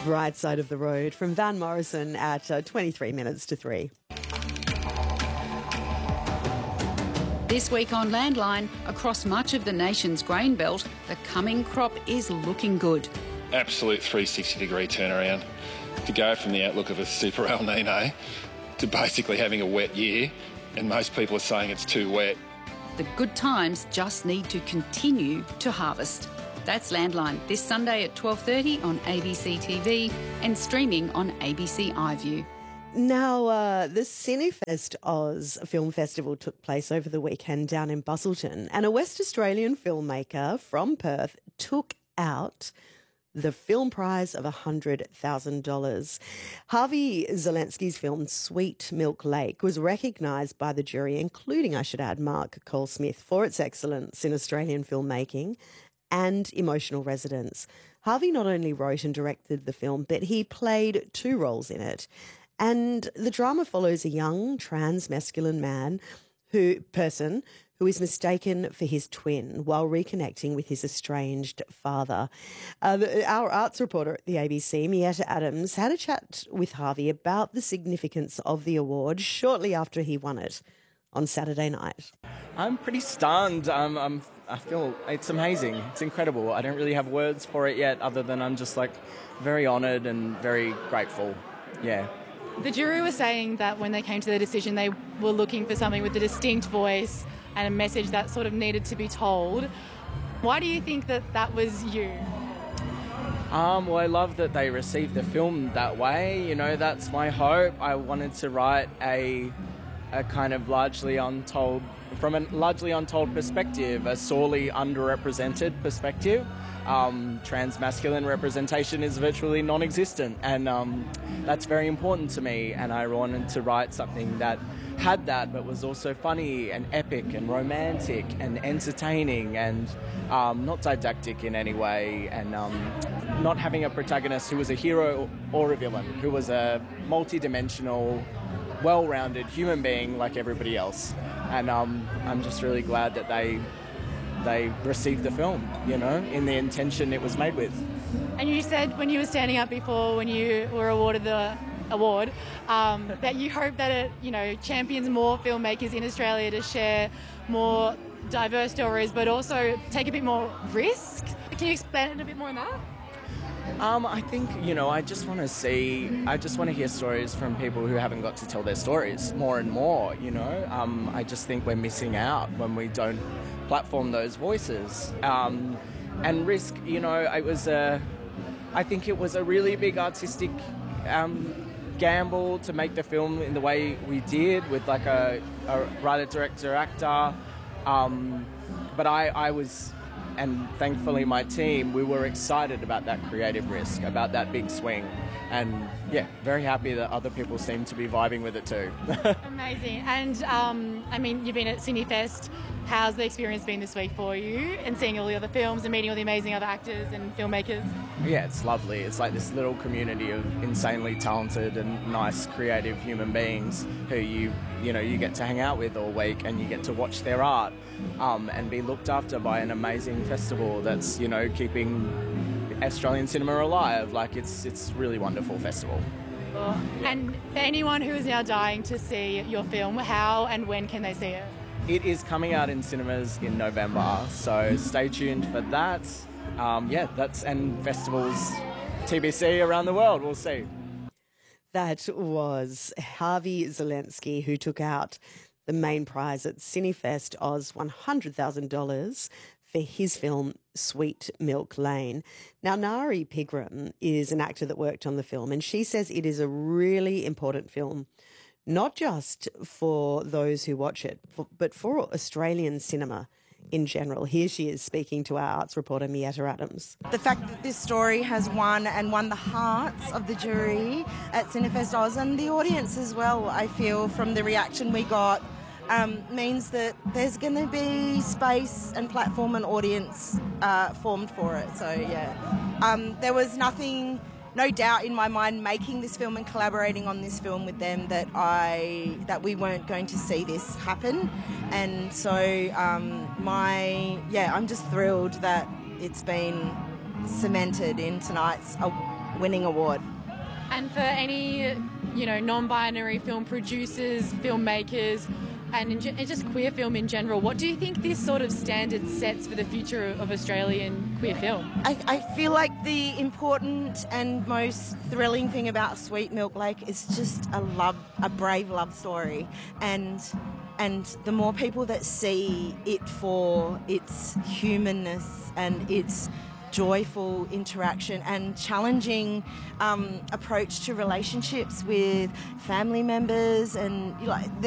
Right Side of the Road from Van Morrison at 23 minutes to 3. This week on Landline, across much of the nation's grain belt, the coming crop is looking good. Absolute 360-degree turnaround. To go from the outlook of a super El Nino to basically having a wet year, and most people are saying it's too wet. The good times just need to continue to harvest. That's Landline, this Sunday at 12:30 on ABC TV and streaming on ABC iView. Now, the Cinefest Oz Film Festival took place over the weekend down in Busselton, and a West Australian filmmaker from Perth took out the film prize of $100,000. Harvey Zelensky's film Sweet Milk Lake was recognised by the jury, including, I should add, Mark Cole-Smith, for its excellence in Australian filmmaking and emotional resonance. Harvey not only wrote and directed the film, but he played 2 roles in it. And the drama follows a young trans-masculine person who is mistaken for his twin while reconnecting with his estranged father. Our arts reporter at the ABC, Mietta Adams, had a chat with Harvey about the significance of the award shortly after he won it on Saturday night. I'm pretty stunned. I feel it's amazing. It's incredible. I don't really have words for it yet other than I'm just very honoured and very grateful. Yeah. The jury was saying that when they came to the decision, they were looking for something with a distinct voice and a message that sort of needed to be told. Why do you think that was you? Well, I love that they received the film that way. You know, that's my hope. I wanted to write a kind of largely untold perspective, a sorely underrepresented perspective. Trans-masculine representation is virtually non-existent, and that's very important to me, and I wanted to write something that had that, but was also funny and epic and romantic and entertaining and not didactic in any way, and not having a protagonist who was a hero or a villain, who was a multi-dimensional, well-rounded human being like everybody else. And I'm just really glad that they received the film, you know, in the intention it was made with. And you said when you were standing up before, when you were awarded the award, that you hope that it, you know, champions more filmmakers in Australia to share more diverse stories, but also take a bit more risk. Can you expand a bit more on that? I think, you know, I just want to hear stories from people who haven't got to tell their stories more and more, you know. I just think we're missing out when we don't platform those voices. And risk, you know, I think it was a really big artistic gamble to make the film in the way we did with like a writer, director, actor. But I was, and thankfully my team, we were excited about that creative risk, about that big swing. And yeah, very happy that other people seem to be vibing with it too. Amazing. And I mean, you've been at Cinefest. How's the experience been this week for you, and seeing all the other films and meeting all the amazing other actors and filmmakers? Yeah, it's lovely. It's like this little community of insanely talented and nice, creative human beings who you get to hang out with all week, and you get to watch their art and be looked after by an amazing festival that's, you know, keeping Australian cinema alive. Like, it's a really wonderful festival. Oh. Yeah. And for anyone who is now dying to see your film, how and when can they see it? It is coming out in cinemas in November, so stay tuned for that. And festivals, TBC around the world, we'll see. That was Harvey Zelensky, who took out the main prize at Cinefest Oz, $100,000 for his film Sweet Milk Lane. Now, Nari Pigram is an actor that worked on the film, and she says it is a really important film, not just for those who watch it, but for Australian cinema in general. Here she is speaking to our arts reporter, Mietta Adams. The fact that this story has won the hearts of the jury at Cinefest Oz and the audience as well, I feel, from the reaction we got, means that there's going to be space and platform and audience formed for it. So, yeah. There was no doubt in my mind making this film and collaborating on this film with them that we weren't going to see this happen. And so I'm just thrilled that it's been cemented in tonight's winning award. And for any, non-binary film producers, filmmakers, and just queer film in general, what do you think this sort of standard sets for the future of Australian queer film? I feel like the important and most thrilling thing about Sweet Milk Lake is just a brave love story, and the more people that see it for its humanness and its joyful interaction and challenging approach to relationships with family members, and